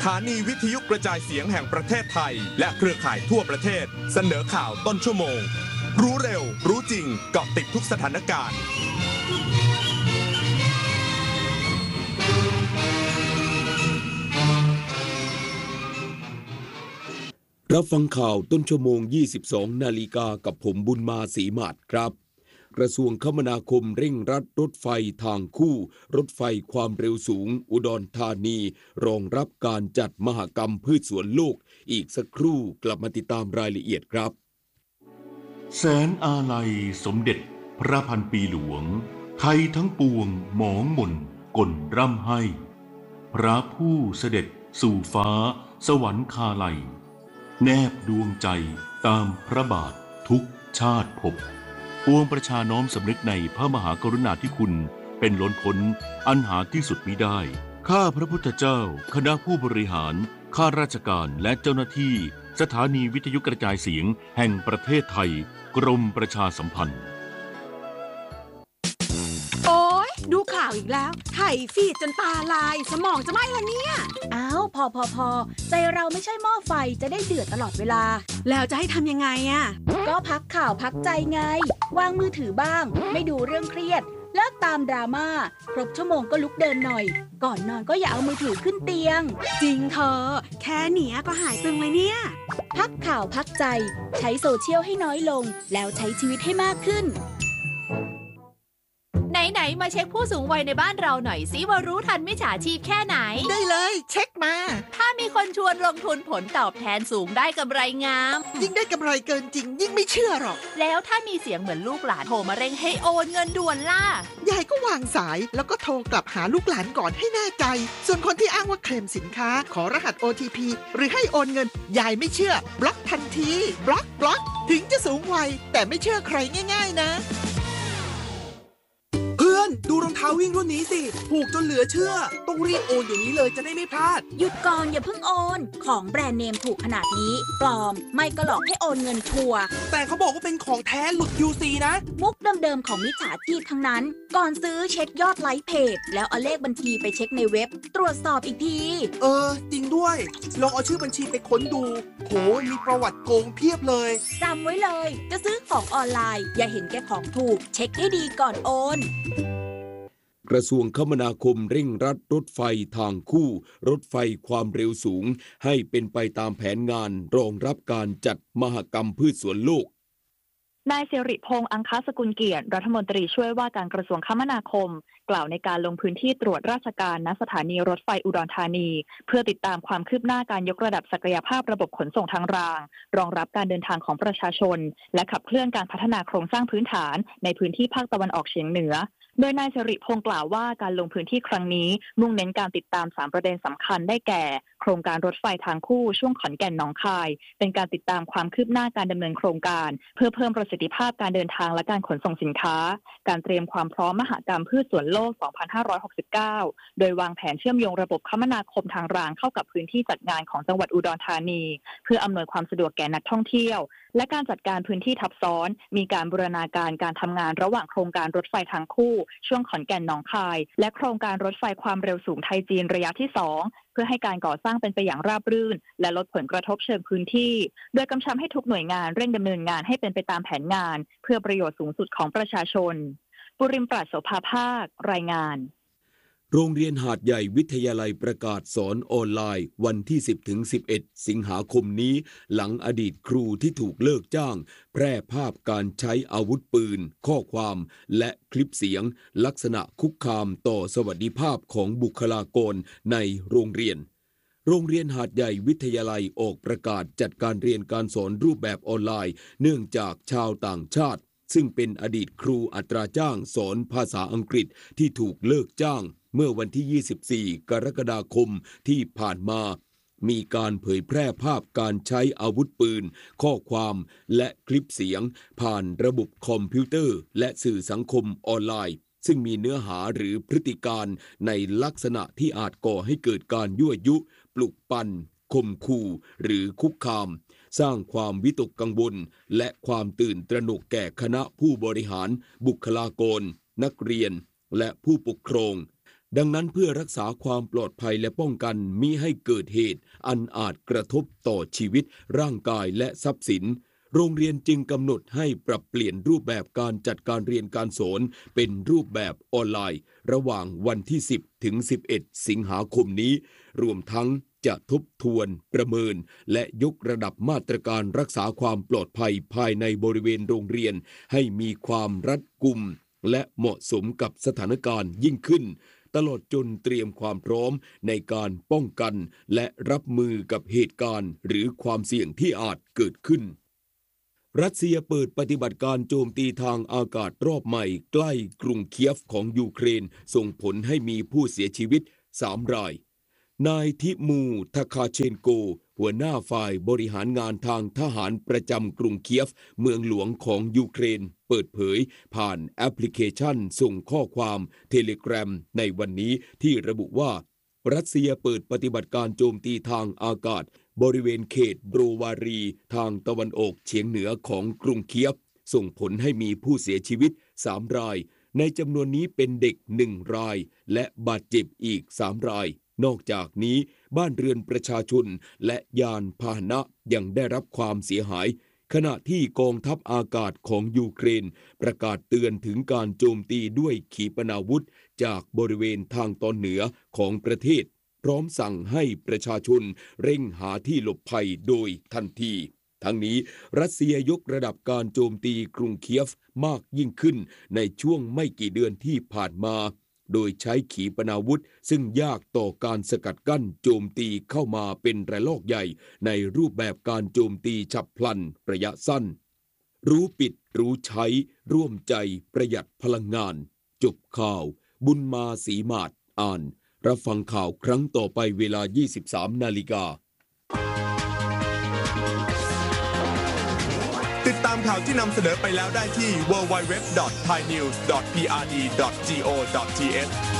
านีวิทยุกระจายเสียงแห่งประเทศไทยและเครือข่ายทั่วประเทศเสนอข่าวต้นชั่วโมงรู้เร็วรู้จริงเกาะติดทุกสถานการณ์รับฟังข่าวต้นชั่วโมง 22 นาฬิกากับผมบุญมาศรีมาศครับกระทรวงคมนาคมเร่งรัดรถไฟทางคู่รถไฟความเร็วสูงอุดรธานีรองรับการจัดมหกรรมพืชสวนโลกอีกสักครู่กลับมาติดตามรายละเอียดครับแสนอาลัยสมเด็จพระพันปีหลวงไทยทั้งปวงหมองหม่นก่นร่ำให้พระผู้เสด็จสู่ฟ้าสวรรคาลัยแนบดวงใจตามพระบาททุกชาติภพปวงประชาน้อมสำนึกในพระมหากรุณาธิคุณเป็นล้นพ้นอันหาที่สุดมิได้ข้าพระพุทธเจ้าคณะผู้บริหารข้าราชการและเจ้าหน้าที่สถานีวิทยุกระจายเสียงแห่งประเทศไทยกรมประชาสัมพันธ์โอ๊ยดูข่าวอีกแล้วไถฟีดจนตาลายสมองจะไหม้ละเนี่ยอ้าวพอใจเราไม่ใช่หม้อไฟจะได้เดือดตลอดเวลาแล้วจะให้ทำยังไงอ่ะก็พักข่าวพักใจไงวางมือถือบ้างไม่ดูเรื่องเครียดเลิกตามดราม่าครบชั่วโมงก็ลุกเดินหน่อยก่อนนอนก็อย่าเอามือถือขึ้นเตียงจริงเธอแค่เนี้ยก็หายตึงเลยเนี่ยพักข่าวพักใจใช้โซเชียลให้น้อยลงแล้วใช้ชีวิตให้มากขึ้นไหนมาเช็คผู้สูงวัยในบ้านเราหน่อยสิว่ารู้ทันมิจฉาชีพแค่ไหนได้เลยเช็คมาถ้ามีคนชวนลงทุนผลตอบแทนสูงได้กำไรงามยิ่งได้กำไรเกินจริงยิ่งไม่เชื่อหรอกแล้วถ้ามีเสียงเหมือนลูกหลานโทรมาเร่งให้โอนเงินด่วนล่ะยายก็วางสายแล้วก็โทรกลับหาลูกหลานก่อนให้แน่ใจส่วนคนที่อ้างว่าเคลมสินค้าขอรหัส OTP หรือให้โอนเงินยายไม่เชื่อบล็อกทันทีบล็อกถึงจะสูงวัยแต่ไม่เชื่อใครง่ายๆนะดูรองเท้าวิ่งรุ่นนี้สิถูกจนเหลือเชื่อต้องรีบโอนเดี๋ยวนี้เลยจะได้ไม่พลาดหยุดก่อนอย่าเพิ่งโอนของแบรนด์เนมถูกขนาดนี้ปลอมไม่ก็หลอกให้โอนเงินชัวร์แต่เขาบอกว่าเป็นของแท้หลุด UC นะมุกเดิมๆของมิจฉาชีพทั้งนั้นก่อนซื้อเช็คยอดไลค์เพจแล้วเอาเลขบัญชีไปเช็คในเว็บตรวจสอบอีกทีจริงด้วยลองเอาชื่อบัญชีไปค้นดูโหมีประวัติโกงเพียบเลยจำไว้เลยจะซื้อของออนไลน์อย่าเห็นแก่ของถูกเช็คให้ดีก่อนโอนกระทรวงคมนาคมเร่งรัดรถไฟทางคู่รถไฟความเร็วสูงให้เป็นไปตามแผนงานรองรับการจัดมหกรรมพืชสวนโลกนายสิริพงษ์อังคสกุลเกียรติรัฐมนตรีช่วยว่าการกระทรวงคมนาคมกล่าวในการลงพื้นที่ตรวจราชการณสถานีรถไฟอุดรธานีเพื่อติดตามความคืบหน้าการยกระดับศักยภาพระบบขนส่งทางรางรองรับการเดินทางของประชาชนและขับเคลื่อนการพัฒนาโครงสร้างพื้นฐานในพื้นที่ภาคตะวันออกเฉียงเหนือโดยนายสิริพงษ์กล่าวว่าการลงพื้นที่ครั้งนี้มุ่งเน้นการติดตาม3ประเด็นสำคัญได้แก่โครงการรถไฟทางคู่ช่วงขอนแก่นหนองคายเป็นการติดตามความคืบหน้าการดำเนินโครงการเพื่อเพิ่มประสิทธิภาพการเดินทางและการขนส่งสินค้าการเตรียมความพร้อมมหกรรมพืชสวนโลก 2569 โดยวางแผนเชื่อมโยงระบบคมนาคมทางรางเข้ากับพื้นที่จัดงานของจังหวัดอุดรธานีเพื่ออำนวยความสะดวกแก่นักท่องเที่ยวและการจัดการพื้นที่ทับซ้อนมีการบูรณาการการทำงานระหว่างโครงการรถไฟทางคู่ช่วงขอนแก่นหนองคายและโครงการรถไฟความเร็วสูงไทยจีนระยะที่2เพื่อให้การก่อสร้างเป็นไปอย่างราบรื่นและลดผลกระทบเชิงพื้นที่โดยกำชับให้ทุกหน่วยงานเร่งดำเนินงานให้เป็นไปตามแผนงานเพื่อประโยชน์สูงสุดของประชาชนปุริมปราศโสภาภาครายงานโรงเรียนหาดใหญ่วิทยาลัยประกาศสอนออนไลน์วันที่ 10-11 สิงหาคมนี้หลังอดีตครูที่ถูกเลิกจ้างแพร่ภาพการใช้อาวุธปืนข้อความและคลิปเสียงลักษณะคุกคามต่อสวัสดิภาพของบุคลากรในโรงเรียนหาดใหญ่วิทยาลัยออกประกาศจัดการเรียนการสอนรูปแบบออนไลน์เนื่องจากชาวต่างชาติซึ่งเป็นอดีตครูอัตราจ้างสอนภาษาอังกฤษที่ถูกเลิกจ้างเมื่อวันที่ 24 กรกฎาคมที่ผ่านมามีการเผยแพร่ภาพการใช้อาวุธปืนข้อความและคลิปเสียงผ่านระบบคอมพิวเตอร์และสื่อสังคมออนไลน์ซึ่งมีเนื้อหาหรือพฤติการในลักษณะที่อาจก่อให้เกิดการยั่วยุปลุกปั่นข่มขู่หรือคุกคามสร้างความวิตกกังวลและความตื่นตระหนกแก่คณะผู้บริหารบุคลากรนักเรียนและผู้ปกครองดังนั้นเพื่อรักษาความปลอดภัยและป้องกันมิให้เกิดเหตุอันอาจกระทบต่อชีวิตร่างกายและทรัพย์สินโรงเรียนจึงกำหนดให้ปรับเปลี่ยนรูปแบบการจัดการเรียนการสอนเป็นรูปแบบออนไลน์ระหว่างวันที่ 10 ถึง 11 สิงหาคมนี้รวมทั้งจะทบทวนประเมินและยกระดับมาตรการรักษาความปลอดภัยภายในบริเวณโรงเรียนให้มีความรัดกุมและเหมาะสมกับสถานการณ์ยิ่งขึ้นตลอดจนเตรียมความพร้อมในการป้องกันและรับมือกับเหตุการณ์หรือความเสี่ยงที่อาจเกิดขึ้นรัสเซียเปิดปฏิบัติการโจมตีทางอากาศรอบใหม่ใกล้กรุงเคียฟของยูเครนส่งผลให้มีผู้เสียชีวิต3 รายนายทิมูทาคาเชนโกหัวหน้าฝ่ายบริหารงานทางทหารประจำกรุงเคียฟเมืองหลวงของยูเครนเปิดเผยผ่านแอปพลิเคชันส่งข้อความเทเลแกรมในวันนี้ที่ระบุว่ารัสเซียเปิดปฏิบัติการโจมตีทางอากาศบริเวณเขตโบรวารีทางตะวันออกเฉียงเหนือของกรุงเคียฟส่งผลให้มีผู้เสียชีวิต3 รายในจำนวนนี้เป็นเด็ก1 รายและบาดเจ็บอีก3 รายนอกจากนี้บ้านเรือนประชาชนและยานพาหนะยังได้รับความเสียหายขณะที่กองทัพอากาศของยูเครนประกาศเตือนถึงการโจมตีด้วยขีปนาวุธจากบริเวณทางตอนเหนือของประเทศพร้อมสั่งให้ประชาชนเร่งหาที่หลบภัยโดยทันทีทั้งนี้รัสเซียยกระดับการโจมตีกรุงเคียฟมากยิ่งขึ้นในช่วงไม่กี่เดือนที่ผ่านมาโดยใช้ขีปนาวุธซึ่งยากต่อการสกัดกั้นโจมตีเข้ามาเป็นระลอกใหญ่ในรูปแบบการโจมตีฉับพลันระยะสั้นรู้ปิดรู้ใช้ร่วมใจประหยัดพลังงานจบข่าวบุญมาศรีมาศอ่านรับฟังข่าวครั้งต่อไปเวลา 23 นาฬิกาติดตามข่าวที่นำเสนอไปแล้วได้ที่ www.thainews.prd.go.th